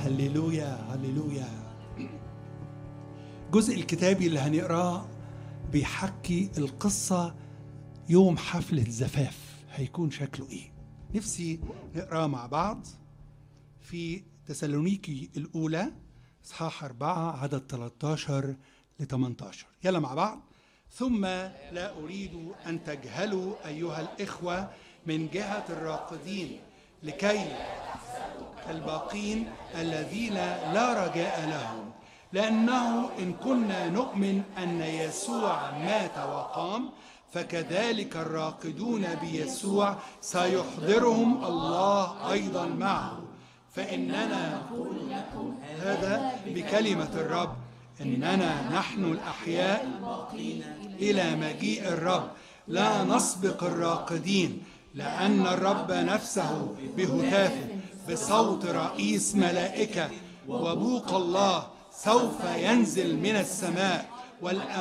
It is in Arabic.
هللويا هللويا. الجزء الكتابي اللي هنقراه بيحكي القصة يوم حفلة زفاف هيكون شكله ايه. نفسي نقراه مع بعض في تسالونيكي الأولى إصحاح 4 عدد 13 ل 18. يلا مع بعض. ثم لا أريد أن تجهلوا أيها الإخوة من جهة الراقدين لكي الباقين الذين لا رجاء لهم، لأنه إن كنا نؤمن أن يسوع مات وقام فكذلك الراقدون بيسوع سيحضرهم الله أيضا معه. فإننا نقول لكم هذا بكلمة الرب، إننا نحن الأحياء إلى مجيء الرب لا نسبق الراقدين، لأن الرب نفسه بهتاف بصوت رئيس ملائكة وبوق الله سوف ينزل من السماء،